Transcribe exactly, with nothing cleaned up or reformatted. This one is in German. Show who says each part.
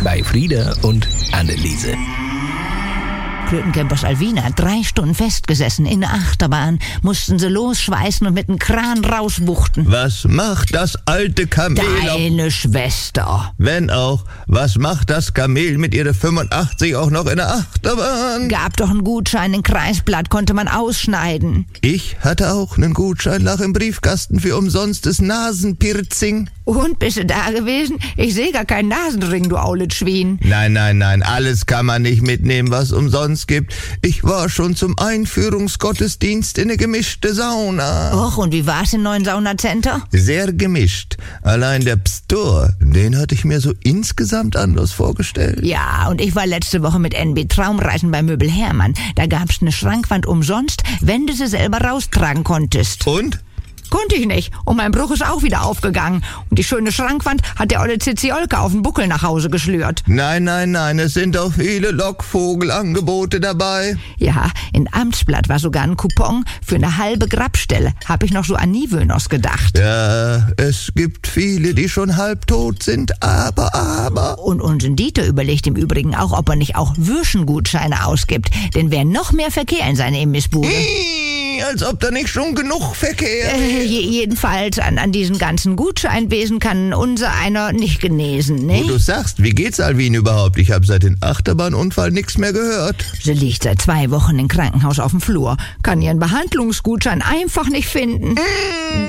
Speaker 1: bei Frieda und Anneliese.
Speaker 2: Klötencampers Alwina hat drei Stunden festgesessen in der Achterbahn. Mussten sie losschweißen und mit dem Kran rausbuchten.
Speaker 3: Was macht das alte Kamel?
Speaker 2: Deine Schwester.
Speaker 3: Wenn auch, was macht das Kamel mit ihrer fünfundachtzig auch noch in der Achterbahn?
Speaker 2: Gab doch einen Gutschein, ein Kreisblatt konnte man ausschneiden.
Speaker 3: Ich hatte auch einen Gutschein, lag im Briefkasten für umsonstes Nasenpiercing.
Speaker 2: Und, bist du da gewesen? Ich sehe gar keinen Nasenring, du aulet Schwein.
Speaker 3: Nein, nein, nein, alles kann man nicht mitnehmen, was umsonst gibt. Ich war schon zum Einführungsgottesdienst in eine gemischte Sauna.
Speaker 2: Och, und wie war's im neuen Saunacenter?
Speaker 3: Sehr gemischt. Allein der Pstor, den hatte ich mir so insgesamt anders vorgestellt.
Speaker 2: Ja, und ich war letzte Woche mit N B Traumreisen bei Möbel Hermann. Da gab's eine Schrankwand umsonst, wenn du sie selber raustragen konntest.
Speaker 3: Und?
Speaker 2: Konnte ich nicht. Und mein Bruch ist auch wieder aufgegangen. Und die schöne Schrankwand hat der olle Ziziolke auf den Buckel nach Hause geschlürt.
Speaker 3: Nein, nein, nein, es sind auch viele Lockvogelangebote dabei.
Speaker 2: Ja, in Amtsblatt war sogar ein Coupon für eine halbe Grabstelle. Hab ich noch so an Niewöhners gedacht.
Speaker 3: Ja, es gibt viele, die schon halbtot sind, aber, aber...
Speaker 2: Und unseren Dieter überlegt im Übrigen auch, ob er nicht auch Würschengutscheine ausgibt. Denn wer noch mehr Verkehr in seine Imbissbude...
Speaker 3: Als ob da nicht schon genug Verkehr
Speaker 2: äh, je, Jedenfalls an, an diesen ganzen Gutscheinwesen kann unser einer nicht genesen, ne?
Speaker 3: Wo du sagst, wie geht's Alwin überhaupt? Ich habe seit dem Achterbahnunfall nichts mehr gehört.
Speaker 2: Sie liegt seit zwei Wochen im Krankenhaus auf dem Flur. Kann ihren Behandlungsgutschein einfach nicht finden. Mm.